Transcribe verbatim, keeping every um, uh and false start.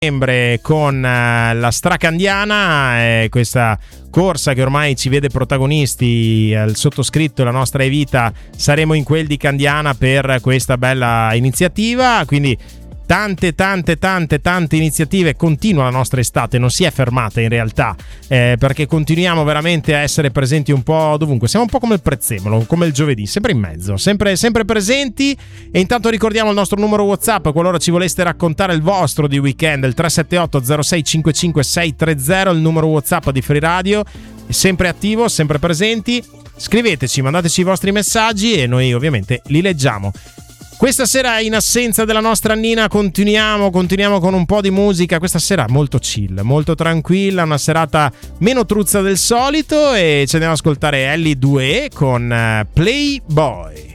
con la Stracandiana, eh, questa corsa che ormai ci vede protagonisti, il sottoscritto e la nostra Evita saremo in quel di Candiana per questa bella iniziativa, quindi tante tante tante tante iniziative. Continua la nostra estate, non si è fermata in realtà, eh, perché continuiamo veramente a essere presenti un po' dovunque. Siamo un po' come il prezzemolo, come il giovedì, sempre in mezzo, sempre, sempre presenti. E intanto ricordiamo il nostro numero WhatsApp qualora ci voleste raccontare il vostro di weekend, il tre sette otto zero sei cinque cinque sei tre zero, il numero WhatsApp di Free Radio, è sempre attivo, sempre presenti. Scriveteci, mandateci i vostri messaggi e noi ovviamente li leggiamo. Questa sera, in assenza della nostra Nina, continuiamo, continuiamo con un po' di musica. Questa sera molto chill, molto tranquilla, una serata meno truzza del solito, e ci andiamo ad ascoltare Ellie due con Playboy.